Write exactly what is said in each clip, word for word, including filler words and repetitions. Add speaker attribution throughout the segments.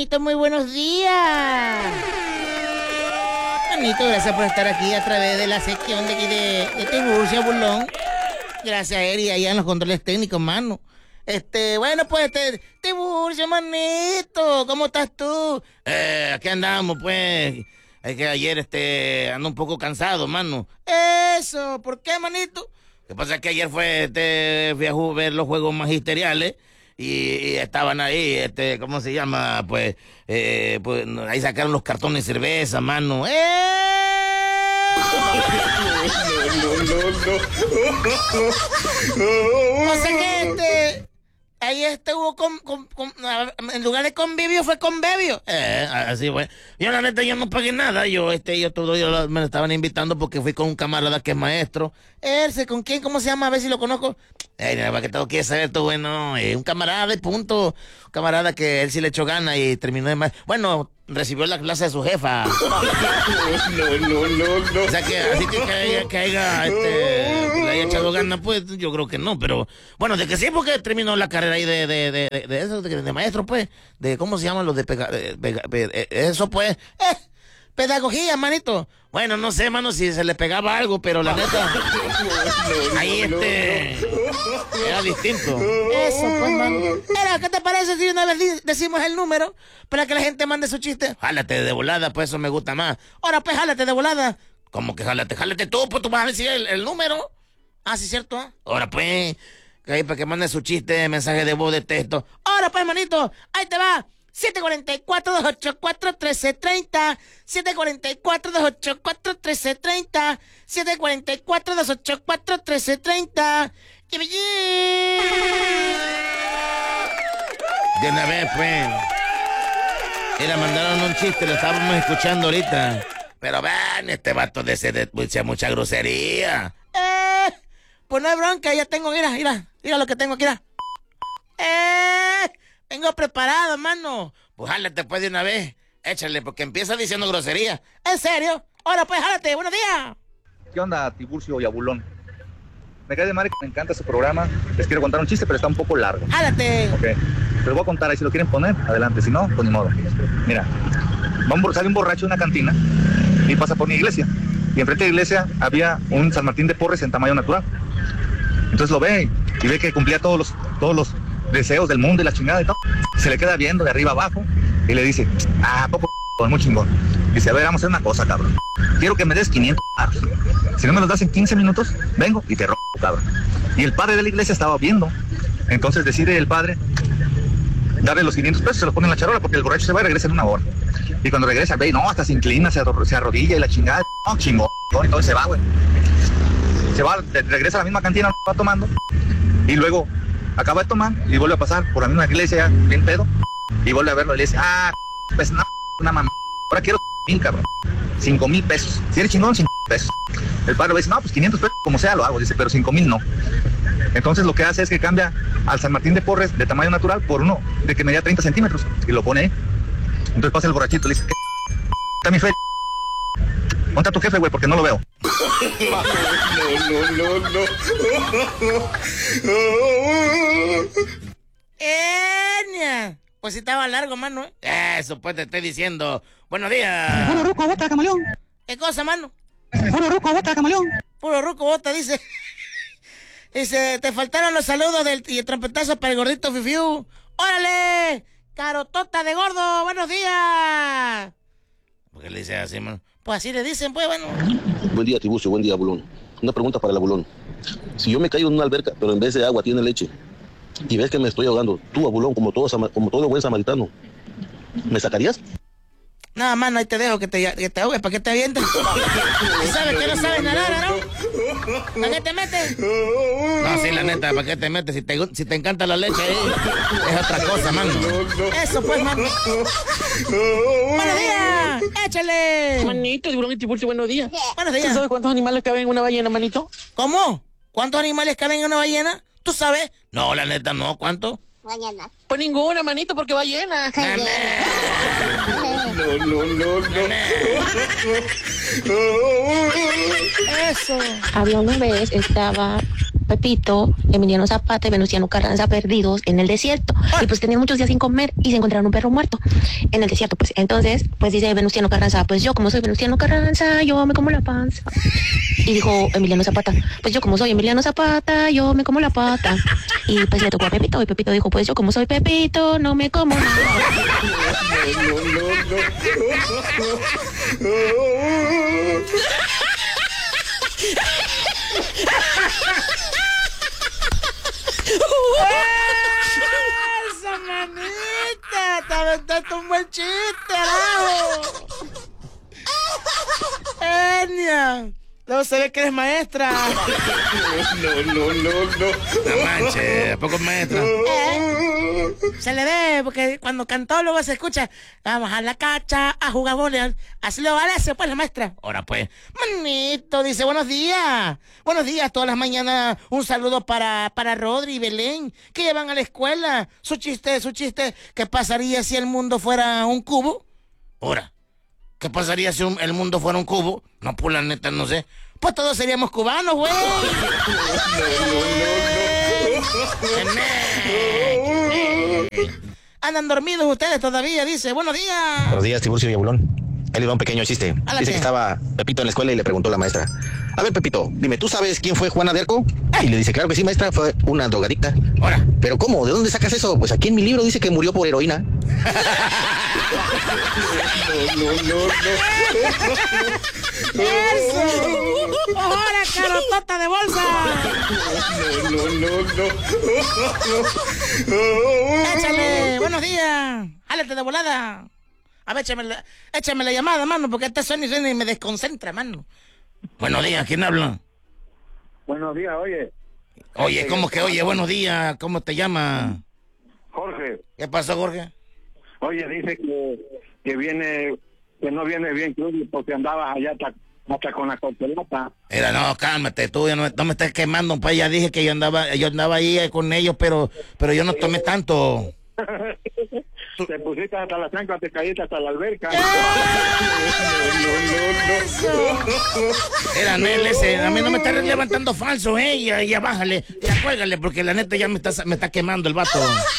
Speaker 1: manito, muy buenos días. Manito, gracias por estar aquí a través de la sección de aquí de, de Tiburcio Bulón. Gracias a él y allá en los controles técnicos, mano. Este, bueno, pues, este, Tiburcio, manito, ¿cómo estás tú? Eh, aquí andamos, pues. Es que ayer, este, ando un poco cansado, mano. Eso, ¿por qué, manito? Lo que pasa es que ayer fue, este, fui a ver los juegos magisteriales y, y estaban ahí, este, ¿cómo se llama? Pues, eh, pues, ahí sacaron los cartones de cerveza, mano. ¡Eh! No, no, no, no. O sea que, este... Ahí estuvo con, con, con, en lugar de convivio fue convivio. Eh, así fue. Yo la neta yo no pagué nada. Yo este yo todo yo me lo estaban invitando porque fui con un camarada que es maestro. Él, ¿con quién? ¿Cómo se llama? A ver si lo conozco. Eh, para que todo quieres saber tú, bueno, eh, un camarada y punto. Un camarada que él sí le echó gana y terminó de maestro. Bueno, recibió la clase de su jefa. No, no, no, no. O sea que así que, que haya, que haya este, le haya echado ganas, pues yo creo que no, pero bueno, de que sí, porque terminó la carrera ahí de, de, de, de, de eso, de, de maestro, pues, de cómo se llaman los de pega, de, de, de, eso, pues, eh, pedagogía, manito. Bueno, no sé, mano, si se le pegaba algo, pero la neta, ahí este, era distinto. Eso, pues, mano. Mira, ¿qué te parece si una vez decimos el número para que la gente mande su chiste? Jálate de volada, pues eso me gusta más. Ahora, pues, jálate de volada. ¿Cómo que jálate? Jálate tú, pues tú vas a decir el, el número. Ah, sí, ¿cierto? ¿Eh? Ahora, pues, que ahí para que mande su chiste, mensaje de voz, de texto. Ahora, pues, manito, ahí te va. siete cuatro cuatro, dos ocho cuatro, uno tres tres cero. siete cuatro cuatro, dos ocho cuatro, uno tres tres cero. siete cuatro cuatro, dos ocho cuatro, uno tres tres cero. De una vez, pues. Mira, mandaron un chiste, lo estábamos escuchando ahorita. Pero ven, este vato de ese dice mucha grosería. Eh, pues no hay bronca, ya tengo, mira, mira, mira lo que tengo aquí, mira. Eh... Vengo preparado, mano. Pues jálate pues de una vez. Échale, porque empieza diciendo grosería. ¿En serio? Ahora pues jálate. Buenos días.
Speaker 2: ¿Qué onda, Tiburcio y Abulón? Me cae de madre, me encanta su programa. Les quiero contar un chiste, pero está un poco largo.
Speaker 1: Jálate.
Speaker 2: Ok. Les voy a contar ahí, si lo quieren poner, adelante. Si no, pues ni modo. Mira, va un, sale un borracho de una cantina y pasa por una iglesia. Y enfrente de la iglesia había un San Martín de Porres en tamaño natural. Entonces lo ve y ve que cumplía todos los... Todos los deseos del mundo y la chingada y todo. Se le queda viendo de arriba abajo y le dice, ah, poco muy chingón. Dice, a ver, vamos a hacer una cosa, cabrón. Quiero que me des quinientos baros. Si no me los das en quince minutos, vengo y te robo, cabrón. Y el padre de la iglesia estaba viendo. Entonces decide el padre darle los quinientos pesos, se los pone en la charola porque el borracho se va y regresa en una hora. Y cuando regresa, ve, no, hasta se inclina, se, se arrodilla y la chingada, no, chingón. Y entonces se va, güey. Se va, regresa a la misma cantina, va tomando. Y luego acaba de tomar y vuelve a pasar por la misma iglesia, bien pedo, y vuelve a verlo y le dice, ah, pues una, una mamá, ahora quiero mil, cabrón, cinco mil pesos. Si eres chingón, cinco pesos. El padre le dice, no, pues quinientos pesos, como sea lo hago, dice, pero cinco mil no. Entonces lo que hace es que cambia al San Martín de Porres de tamaño natural por uno de que medía treinta centímetros y lo pone ahí. Entonces pasa el borrachito y le dice, ¿qué está mi fe? ¿Dónde está tu jefe, güey? Porque no lo veo.
Speaker 1: No, no, no, no. ¡Enia! Pues si estaba largo, mano. Eso, pues te estoy diciendo. Buenos días.
Speaker 3: Puro ruco, bota, camaleón.
Speaker 1: ¿Qué cosa, mano?
Speaker 3: Puro ruco, bota, camaleón.
Speaker 1: Puro ruco, bota, dice. Dice, te faltaron los saludos del, y el trompetazo para el gordito Fifiu. ¡Órale! Carotota de gordo, buenos días. ¿Por qué le dice así, mano? Pues así le dicen, pues, bueno.
Speaker 4: Buen día, Tiburcio, buen día, Abulón. Una pregunta para el Abulón. Si yo me caigo en una alberca, pero en vez de agua tiene leche, y ves que me estoy ahogando, tú, Abulón, como todo, como todo buen samaritano, ¿me sacarías?
Speaker 1: No, mano, ahí te dejo que te, que te ahogues, ¿para qué te avientes? ¿Sabes que no sabes nadar, no? ¿Para qué te metes? No, sí, la neta, ¿para qué te metes? Si te, si te encanta la leche, eh, es otra cosa, mano. Eso, pues, mano. ¡Buenos días! ¡Échale!
Speaker 5: Manito, Tiburón y Tiburcio, buenos días.
Speaker 1: Buenos días.
Speaker 5: ¿Tú sabes cuántos animales caben en una ballena, manito?
Speaker 1: ¿Cómo? ¿Cuántos animales caben en una ballena? ¿Tú sabes? No, la neta, no. ¿Cuánto?
Speaker 6: Mañana.
Speaker 5: Pues ninguna, manito, porque ballena.
Speaker 1: No, no, no, no.
Speaker 6: Eso.
Speaker 7: Había una vez, estaba
Speaker 6: Pepito, Emiliano Zapata y Venustiano Carranza perdidos en el desierto. Y pues tenían muchos días sin comer y se encontraron un perro muerto en el desierto, pues. Entonces, pues dice Venustiano Carranza, pues yo como soy Venustiano Carranza, yo me como la panza. Y dijo Emiliano Zapata, pues yo como soy Emiliano Zapata, yo me como la pata. Y pues le tocó a Pepito y Pepito dijo, pues yo como soy Pepito, no me como nada.
Speaker 7: No, no, no, no.
Speaker 1: ¡Esa manita! ¡Te aventaste un buen chiste, arajo! ¡Enia! Luego se ve que eres maestra.
Speaker 7: No, no, no, no.
Speaker 1: No manches, ¿a poco es maestra? ¿Eh? Se le ve, porque cuando cantó luego se escucha. Vamos a la cacha a jugar voleibol. Así lo parece, pues, la maestra. Ahora, pues, manito, dice, buenos días. Buenos días, todas las mañanas. Un saludo para, para Rodri y Belén, que llevan a la escuela. Su chiste, su chiste. ¿Qué pasaría si el mundo fuera un cubo? Ahora, ¿qué pasaría si un, el mundo fuera un cubo? No, pues la neta, no sé. Pues todos seríamos cubanos, güey. Andan dormidos ustedes todavía, dice. Buenos días.
Speaker 8: Buenos días, Tiburcio y Abulón. Ahí le va un pequeño chiste.
Speaker 1: Álate.
Speaker 8: Dice que estaba Pepito en la escuela y le preguntó a la maestra: a ver, Pepito, dime, ¿tú sabes quién fue Juana de Arco? Y le dice: claro que sí, maestra, fue una drogadicta.
Speaker 1: Ahora.
Speaker 8: ¿Pero cómo? ¿De dónde sacas eso? Pues aquí en mi libro dice que murió por heroína.
Speaker 7: No, no, no, no.
Speaker 1: ¡Eso! ¡Ahora, carotota de bolsa!
Speaker 7: No, no, no, no.
Speaker 1: Échale, buenos días. Jálate de volada. A ver, échame la, échame la llamada, mano, porque esta suena y suena y me desconcentra, mano. Buenos días, ¿quién habla?
Speaker 9: Buenos días, oye.
Speaker 1: Oye, ¿cómo que oye? Buenos días, ¿cómo te llamas?
Speaker 9: Jorge.
Speaker 1: ¿Qué pasó, Jorge?
Speaker 9: Oye, dice que, que viene, que no viene bien Cruz porque andabas allá hasta, hasta con la cortelata.
Speaker 1: Era, no, cálmate, tú ya no, no me estés quemando, pues ya dije que yo andaba, yo andaba ahí con ellos, pero, pero yo no tomé tanto.
Speaker 9: Te pusiste hasta la chancla, te caíste hasta la alberca.
Speaker 1: Era Nel ese, a mí no me está levantando falso, eh, ya, ya bájale, ya cuélgale, porque la neta ya me está, me está quemando el vato.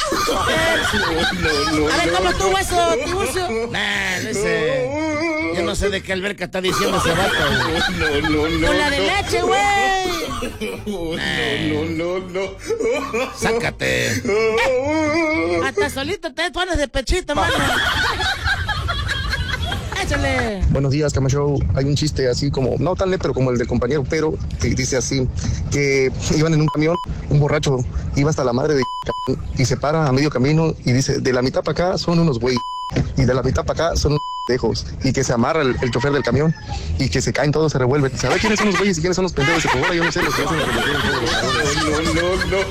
Speaker 1: A ver, ¿cómo estuvo eso, Tiburcio? Nah, ese, yo no sé de qué alberca está diciendo ese vato.
Speaker 7: No, no, no.
Speaker 1: Con la de leche, güey.
Speaker 7: No, no, no, no.
Speaker 1: Sácate. Hasta solito te pones de pechito, mano. Échale.
Speaker 10: Buenos días, Camacho. Hay un chiste así como, no tan pero como el del compañero, pero que dice así, que iban en un camión, un borracho iba hasta la madre de y se para a medio camino y dice, de la mitad para acá son unos güey y de la mitad para acá son unos pendejos, y que se amarra el, el chofer del camión y que se caen todos, se revuelven. ¿Sabe quiénes son los güeyes y quiénes son los pendejos? Y por ahora yo no sé lo que hacen.
Speaker 7: No, no, no.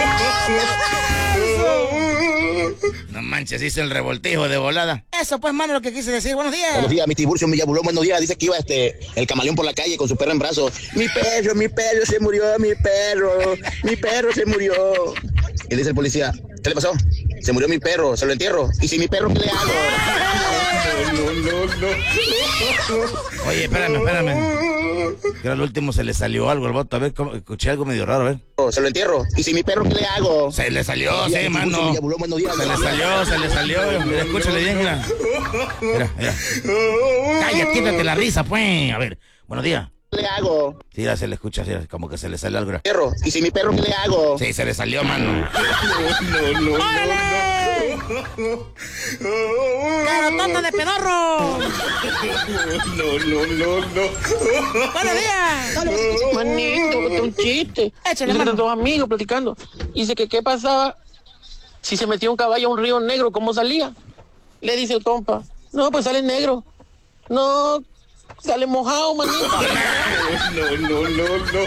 Speaker 1: No manches, hizo el revoltijo de volada. Eso pues, mano, lo que quise decir. Buenos días.
Speaker 4: Buenos días, mi Tiburcio, mi Yabulón, buenos días. Dice que iba este el camaleón por la calle con su perro en brazos. Mi perro, mi perro se murió, mi perro, mi perro se murió. Y dice el policía: ¿qué le pasó? Se murió mi perro, se lo entierro. ¿Y si mi perro qué le hago?
Speaker 7: No, no, no.
Speaker 1: Oye, espérame, espérame. Que al último se le salió algo al vato. A ver, ¿cómo? Escuché algo medio raro, a ver.
Speaker 4: Se lo entierro. ¿Y si mi perro qué le hago?
Speaker 1: Se le salió,
Speaker 4: Buenos días,
Speaker 1: sí,
Speaker 4: mi
Speaker 1: mano.
Speaker 4: Tiburcio, mi Yabulón, buenos días.
Speaker 1: Se le salió, se le salió. Mira, escúchale bien, mira. Mira, mira. Cállate, quítate la risa, pues. A ver, buenos días.
Speaker 4: ¿Qué le hago?
Speaker 1: Sí, ya se le escucha, sí, como que se le sale algo. Mira.
Speaker 4: Perro. ¿Y si mi perro qué le hago?
Speaker 1: Sí, se le salió, mano.
Speaker 7: No, no, no,
Speaker 1: ¡Órale! ¡Carotota de pedorro!
Speaker 7: no, no, no, no.
Speaker 1: ¡Buenos días!
Speaker 5: Manito, que un chiste.
Speaker 1: Échale,
Speaker 5: Dice
Speaker 1: mano.
Speaker 5: dos amigos platicando. Dice que qué pasaba si se metía un caballo a un río negro, ¿cómo salía? Le dice el compa: no, pues sale negro. No, sale mojado, manito.
Speaker 7: No, no, no, no.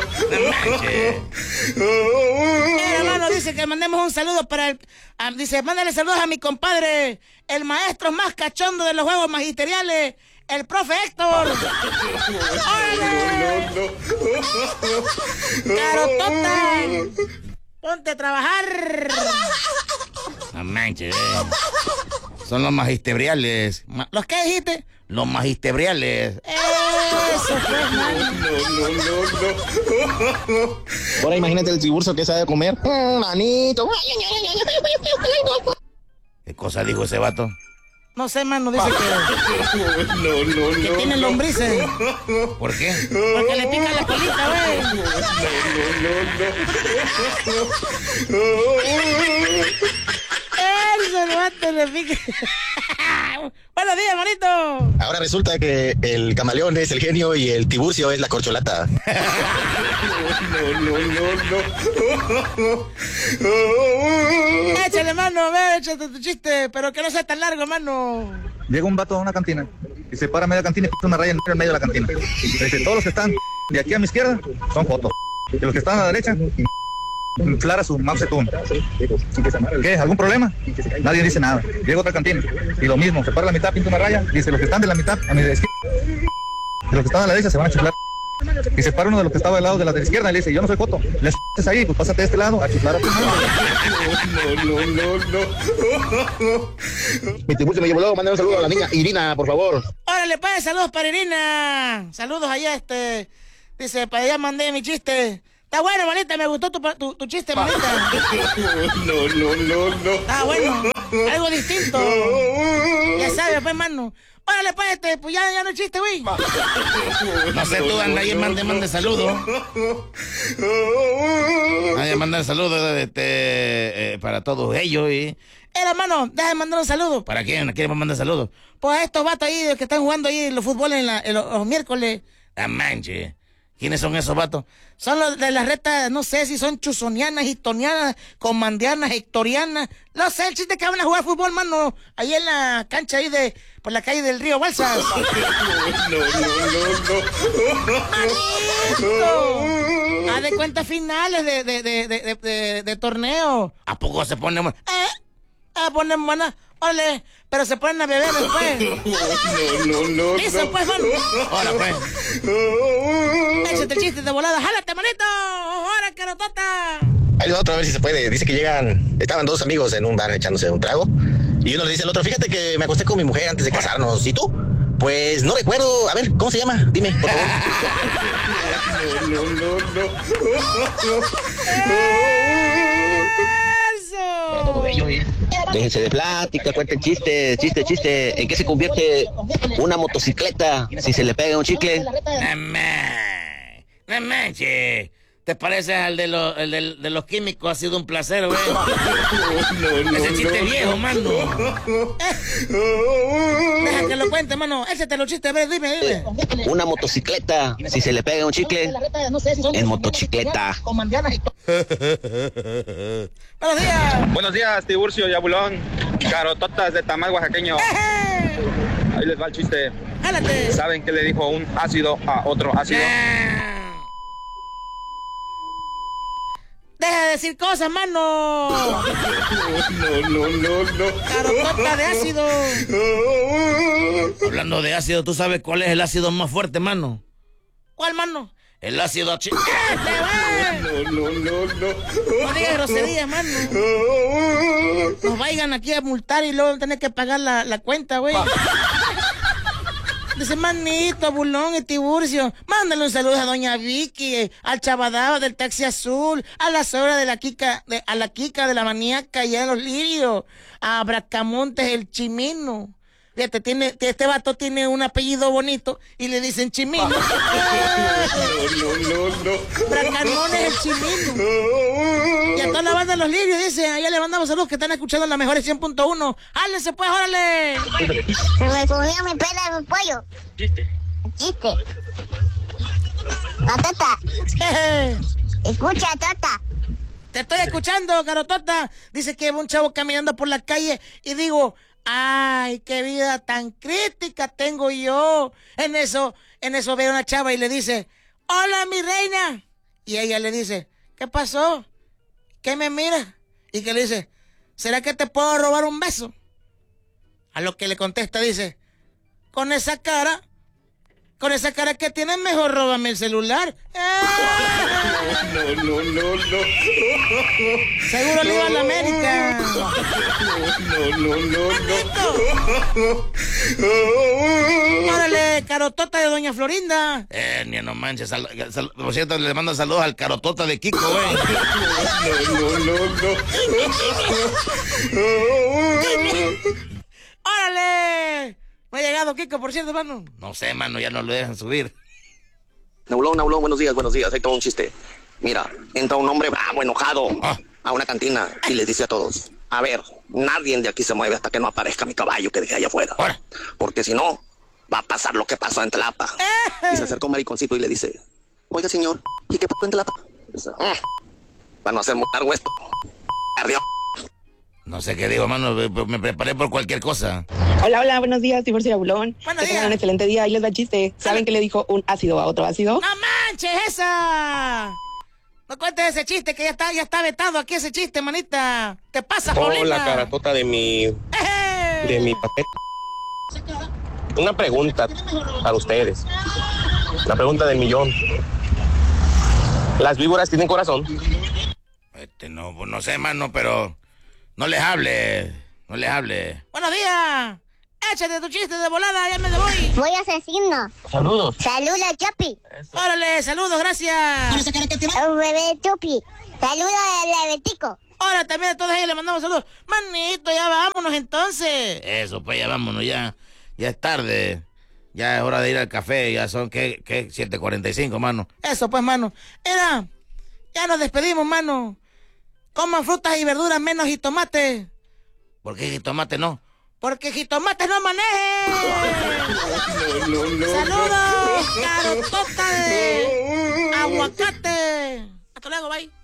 Speaker 1: El hermano dice que mandemos un saludo para el... a- dice, mándale saludos a mi compadre, el maestro más cachondo de los juegos magisteriales, el profe Héctor. ¡Órale! ¡Carotota! ¡Ponte a trabajar! No manches, eh. Son los magistebriales. Ma- ¿Los qué dijiste? Los magistebriales. ¡Eh! Eso fue, mano.
Speaker 7: No, no, no, no.
Speaker 8: Ahora imagínate el tiburcio que sabe comer. Mm, manito.
Speaker 1: ¿Qué cosa dijo ese vato? No sé, mano, dice que...
Speaker 7: No, no,
Speaker 1: que
Speaker 7: no.
Speaker 1: tiene lombrices. ¿Por qué? Porque le pica la colita, güey.
Speaker 7: No, no, no, no.
Speaker 1: Eso, el vato le pica. Buenos días, manito.
Speaker 8: Ahora resulta que el camaleón es el genio y el tiburcio es la corcholata.
Speaker 7: No, no, no, no.
Speaker 1: Échale, mano, ve, échate tu chiste, pero que no sea tan largo, mano.
Speaker 2: Llega un vato a una cantina y se para a media cantina y pone una raya en medio de la cantina. Le dice, todos los que están de aquí a mi izquierda son fotos. Y los que están a la derecha, Clara su Mao Zedong. ¿Qué? ¿Algún problema? Nadie dice nada. Llega a otra cantina y lo mismo, se para a la mitad, pinta una raya, dice, los que están de la mitad a mi izquierda y los que están a la derecha se van a chiflar. Y se para uno de los que estaba del lado de la de la izquierda y le dice, yo no soy foto, les es ahí, pues pásate de este lado a chiflar a tu mano.
Speaker 7: No, no, no, no.
Speaker 8: Mi tiburcio me llevó luego, mandar un saludo a la niña Irina, por favor.
Speaker 1: Órale, pues, saludos para Irina. Saludos allá, este. Dice, para allá mandé mi chiste. Está bueno, manita, me gustó tu, tu, tu chiste, manita.
Speaker 7: No, no, no, no.
Speaker 1: Está bueno, algo distinto. Ya sabes, pues, mano. Órale, pues, este, pues ya, ya no es chiste, güey. No sé, tú anda ahí, mande, mande saludos. Nadie manda saludos este, eh, para todos ellos. Y... Eh, hermano, déjame mandar un saludo. ¿Para quién? ¿Quién mandar saludos? Pues a estos vatos ahí que están jugando ahí en los fútbol en, la, en los, los miércoles. La manche. ¿Quiénes son esos vatos? Son los de las retas, no sé si son chusonianas, hitonianas, comandianas, hectorianas. No sé, el chiste que van a jugar fútbol, mano. Ahí en la cancha ahí de, por la calle del río Balsas.
Speaker 7: No, no, no,
Speaker 1: no. Haz de cuenta finales de, de, de, de, de, de, de torneo. ¿A poco se ponen buenas? Eh, a poner buenas. Ole, pero se ponen a beber después.
Speaker 7: No, no, no.
Speaker 1: Eso, pues, mano. Ahora, pues. Échate el chiste de volada. ¡Jálate, manito! ¡Ahora, carotota!
Speaker 8: Hay otro, a ver si se puede. Dice que llegan, estaban dos amigos en un bar echándose un trago. Y uno le dice al otro, fíjate que me acosté con mi mujer antes de casarnos. ¿Y tú? Pues no recuerdo. A ver, ¿cómo se llama? Dime, por favor.
Speaker 7: No, no, no, no.
Speaker 1: ¡Eso!
Speaker 8: Todo bello, ¿eh? Déjense de plática, cuenten chistes, chiste, chiste. ¿En qué se convierte una motocicleta si se le pega un chicle?
Speaker 1: No manches, no manches. ¿Te pareces al de, los, el de, de los químicos? Ha sido un placer, güey.
Speaker 7: No, no,
Speaker 1: ese chiste
Speaker 7: no,
Speaker 1: viejo,
Speaker 7: no.
Speaker 1: mano. Eh. Deja que lo cuente, mano. Échate los chistes, a ver, dime, dime.
Speaker 8: Una motocicleta, si se le pega un chicle, en motocicleta.
Speaker 1: Buenos días.
Speaker 11: Buenos días, Tiburcio y Abulón. Carototas de tamal oaxaqueño. Ahí les va el chiste.
Speaker 1: Jálate.
Speaker 11: ¿Saben qué le dijo un ácido a otro ácido?
Speaker 1: Deja de decir cosas, mano.
Speaker 7: No, no, no, no.
Speaker 1: Carotota de ácido. Hablando de ácido, ¿tú sabes cuál es el ácido más fuerte, mano? ¿Cuál, mano? El ácido ch...
Speaker 7: No, no, no, no.
Speaker 1: No digas groserías, mano. Nos vayan aquí a multar y luego tener que pagar la, la cuenta, güey. Dice, manito, Bulón y Tiburcio, mándale un saludo a doña Vicky, al Chabadao del Taxi Azul, a la suegra de la Kika, de, a la Kika de la Maníaca allá en Los Lirios, a Bracamontes el Chimino. Fíjate, tiene, este vato tiene un apellido bonito y le dicen Chimino.
Speaker 7: No, no, no, no.
Speaker 1: Bracamones el Chimino. Y a toda la banda de Los Lirios, dice, allá le mandamos saludos que están escuchando las mejores cien punto uno. ¡Hálense pues, órale!
Speaker 12: Se me comió mi pela de pollo. Chiste. Chiste. La Tota. Escucha, Tota.
Speaker 1: Te estoy escuchando, Carotota. Dice que va un chavo caminando por la calle y digo, ay, qué vida tan crítica tengo yo. En eso, en eso ve a una chava y le dice, hola, mi reina. Y ella le dice, ¿qué pasó? ¿Qué me mira? Y que le dice, ¿será que te puedo robar un beso? A lo que le contesta, dice, con esa cara, con esa cara que tienes, mejor róbame el celular.
Speaker 7: No, no, no, no.
Speaker 1: Seguro le iba a la América.
Speaker 7: No, no, no, no.
Speaker 1: Órale, carotota de doña Florinda. Eh, ni no manches. Sal, sal, por cierto, le mando saludos al carotota de Kiko, güey.
Speaker 7: No, no, no, no.
Speaker 1: ¡Órale! ¿No ha llegado Kiko, por cierto, mano? No sé, mano, ya no lo dejan subir.
Speaker 8: Naulón, Naulón, buenos días, buenos días. Ahí tengo un chiste. Mira, entra un hombre bravo, enojado, ah. a una cantina y les dice a todos: a ver, nadie de aquí se mueve hasta que no aparezca mi caballo que dejé allá afuera. Ahora. Porque si no, va a pasar lo que pasó en Tlapa. Y se acercó un mariconcito y le dice: oiga, señor, ¿y qué pasó en Tlapa? Dice, mm, para no hacer muy largo esto. Perdió.
Speaker 1: No sé qué digo, mano, me preparé por cualquier cosa.
Speaker 13: Hola, hola, buenos días, Tiburcio y Abulón.
Speaker 1: Buenos
Speaker 13: que tengan un excelente día. Ahí les da chiste. ¿Saben qué le dijo un ácido a otro ácido?
Speaker 1: ¡No manches esa! No cuentes ese chiste, que ya está, ya está vetado aquí ese chiste, manita. ¿Qué pasa, Paulina?
Speaker 14: Hola, caratota de mi...
Speaker 1: ¡Eje!
Speaker 14: De mi papel. Una pregunta para ustedes. La pregunta del millón. ¿Las víboras tienen corazón?
Speaker 1: Este, no, no sé, mano, pero... No les hable, no les hable. ¡Buenos días! ¡Échate tu chiste de volada, ya me le voy!
Speaker 12: Voy asesino.
Speaker 14: Saludos.
Speaker 12: Saluda, Chopi.
Speaker 1: ¡Órale, saludos, gracias!
Speaker 12: Un bebé Chopi. Saluda al Betico.
Speaker 1: Ahora también a todos ellos le mandamos saludos. Manito, ya vámonos entonces. Eso, pues ya vámonos, ya. Ya es tarde. Ya es hora de ir al café, ya son, ¿qué? ¿Qué? siete cuarenta y cinco, mano. Eso, pues, mano. Era, ya nos despedimos, mano. Coman frutas y verduras menos jitomate. ¿Por qué jitomate no? Porque jitomate no maneje.
Speaker 7: No, no, no.
Speaker 1: Saludos, carotota de aguacate. Hasta luego, bye.